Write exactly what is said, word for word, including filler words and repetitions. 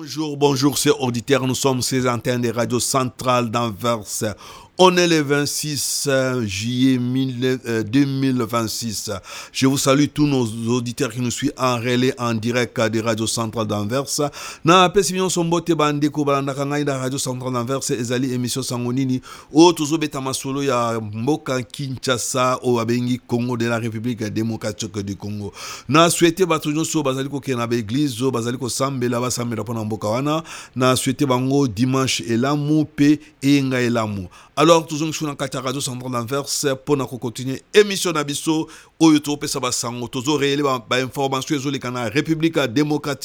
Bonjour, bonjour, c'est Auditeur. Nous sommes ces antennes des radios centrales d'Anvers. On est le vingt-six juillet deux mille vingt-six. Je vous salue tous nos auditeurs qui nous suivent en relais en direct des radios centrales d'Anvers. Na pesibion sombote bandeko balanda ngai da radio centrale d'Anvers ezali émission sangonini o tozo beta masolo ya mboka Kinshasa o abengi Congo de la République démocratique du Congo. Na souhaité bato nyonso bazali ko kena ba église zo bazali ko sambela ba sambela pona mboka wana. Na souhaité bango dimanche elamu pe enga elamu. Alors, toujours sur la radio centrale d'Anvers pour nous continuer émission d'Abisso au YouTube et ça va s'en toujours réellement information sur les canaux République démocratique